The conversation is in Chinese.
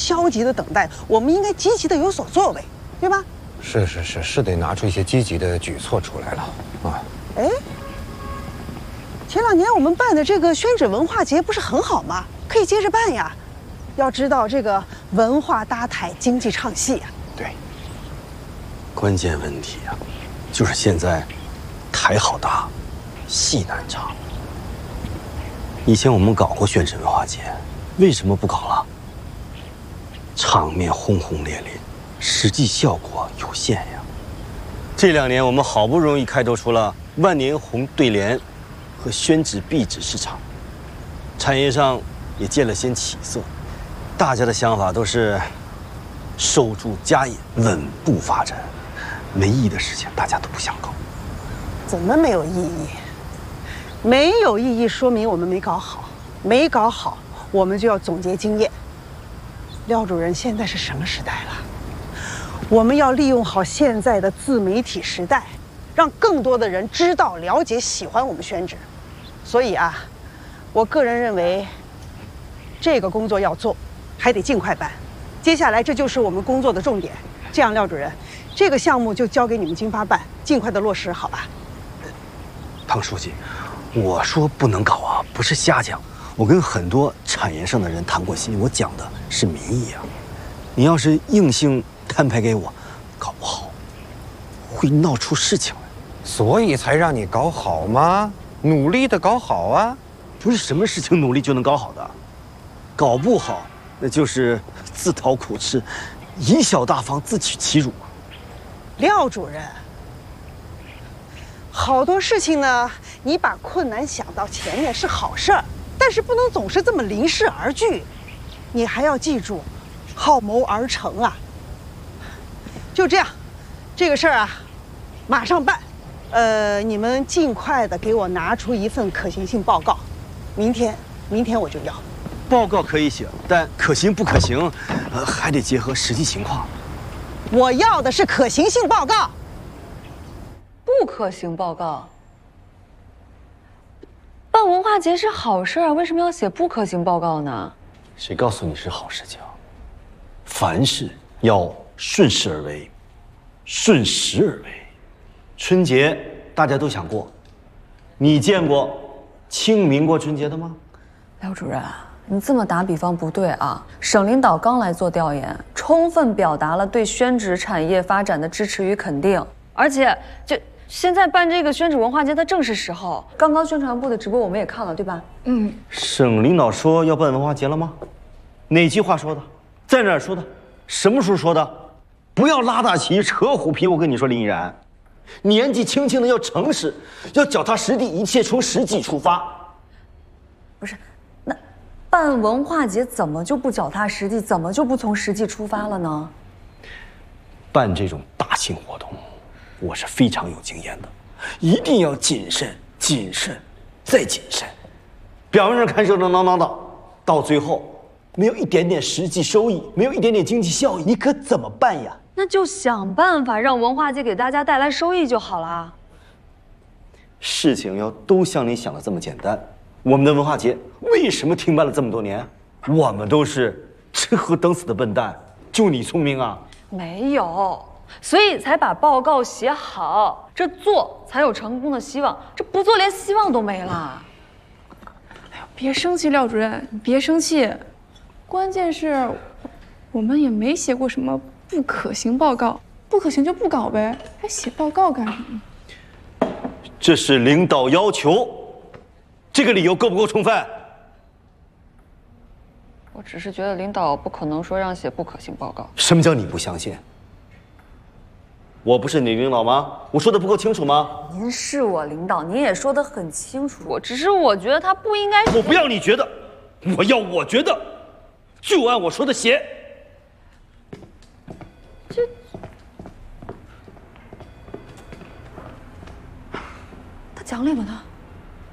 消极的等待，我们应该积极的有所作为，对吧？ 是得拿出一些积极的举措出来了啊！ 哎，前2年我们办的这个宣纸文化节不是很好吗？可以接着办呀。要知道这个文化搭台，经济唱戏呀。 对，关键问题啊，就是现在台好搭，戏难唱。以前我们搞过宣纸文化节，为什么不搞了？场面轰轰烈烈，实际效果有限呀。这2年我们好不容易开拓出了万年红对联和宣纸壁纸市场，产业上也见了些起色。大家的想法都是守住家业，稳步发展，没意义的事情大家都不想搞。 怎么没有意义？没有意义，说明我们没搞好。没搞好，我们就要总结经验。廖主任，现在是什么时代了？我们要利用好现在的自媒体时代，让更多的人知道、了解、喜欢我们宣纸。所以啊，我个人认为，这个工作要做，还得尽快办。接下来这就是我们工作的重点。这样，廖主任，这个项目就交给你们经发办，尽快的落实，好吧？ 唐书记，我说不能搞啊，不是瞎讲。我跟很多产业上的人谈过心，我讲的是民意啊。你要是硬性摊牌给我，搞不好会闹出事情来。 所以才让你搞好吗？努力的搞好啊！ 不是什么事情努力就能搞好的，搞不好那就是自讨苦吃，以小大方，自取其辱。 廖主任，好多事情呢，你把困难想到前面是好事儿，但是不能总是这么临事而惧，你还要记住，好谋而成啊。就这样，这个事儿啊，马上办。你们尽快的给我拿出一份可行性报告，明天我就要。 报告可以写，但可行不可行，还得结合实际情况。 我要的是可行性报告。 不可行报告？办文化节是好事啊，为什么要写不可行报告呢？ 谁告诉你是好事情？凡事要顺势而为，顺时而为。春节大家都想过，你见过清明过春节的吗？ 廖主任，你这么打比方不对啊！省领导刚来做调研，充分表达了对宣纸产业发展的支持与肯定，而且现在办这个宣纸文化节，它正是时候。刚刚宣传部的直播我们也看了，对吧？ 省领导说要办文化节了吗？哪句话说的？在哪儿说的？什么时候说的？不要拉大旗扯虎皮！我跟你说，林依然，年纪轻轻的要诚实，要脚踏实地，一切从实际出发。 不是，那办文化节怎么就不脚踏实地，怎么就不从实际出发了呢？ 办这种大型活动，我是非常有经验的，一定要谨慎、谨慎再谨慎。表面上看热热闹闹的，到最后没有一点点实际收益，没有一点点经济效益，你可怎么办呀？ 那就想办法让文化节给大家带来收益就好了。 事情要都像你想的这么简单。我们的文化节为什么停办了这么多年？我们都是吃喝等死的笨蛋，就你聪明啊？ 没有，所以才把报告写好，这做才有成功的希望，这不做连希望都没了。 别生气，廖主任，你别生气。关键是，我们也没写过什么不可行报告，不可行就不搞呗，还写报告干什么？ 这是领导要求，这个理由够不够充分？ 我只是觉得领导不可能说让写不可行报告。 什么叫你不相信？我不是你领导吗？我说的不够清楚吗？ 您是我领导，您也说得很清楚，只是我觉得他不应该。 我不要你觉得，我要我觉得，就按我说的写。 他讲理吗他？